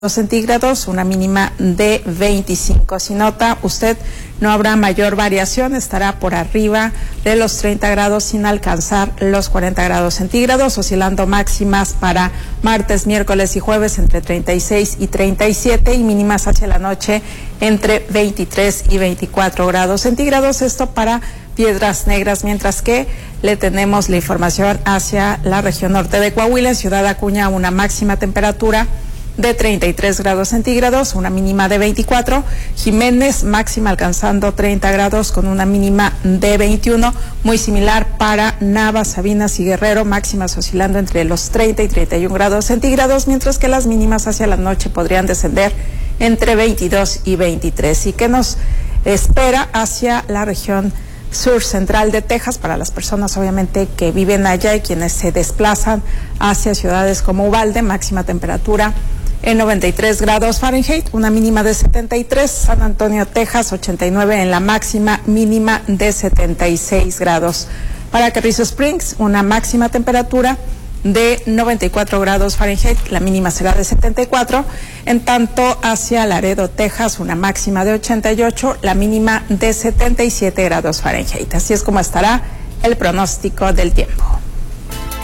centígrados, una mínima de 25. Si nota usted, no habrá mayor variación, estará por arriba de los 30 grados sin alcanzar los 40 grados centígrados, oscilando máximas para martes, miércoles y jueves entre 36 y 37 y mínimas hacia la noche entre 23 y 24 grados centígrados. Esto para Piedras Negras, mientras que le tenemos la información hacia la región norte de Coahuila. En Ciudad Acuña, una máxima temperatura de 33 grados centígrados, una mínima de 24. Jiménez, máxima alcanzando 30 grados con una mínima de 21. Muy similar para Navas, Sabinas y Guerrero, máximas oscilando entre los 30 y 31 grados centígrados, mientras que las mínimas hacia la noche podrían descender entre 22 y 23. ¿Y qué nos espera hacia la región sur central de Texas para las personas obviamente que viven allá y quienes se desplazan hacia ciudades como Uvalde? Máxima temperatura en 93 grados Fahrenheit, una mínima de 73. San Antonio, Texas, 89 en la máxima, mínima de 76 grados. Para Carrizo Springs, una máxima temperatura de 94 grados Fahrenheit, la mínima será de 74. En tanto, hacia Laredo, Texas, una máxima de 88, la mínima de 77 grados Fahrenheit. Así es como estará el pronóstico del tiempo.